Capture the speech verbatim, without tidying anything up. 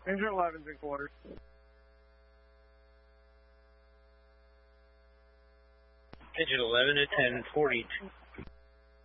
Ranger eleven's in quarters. Pigeon eleven to ten forty-two.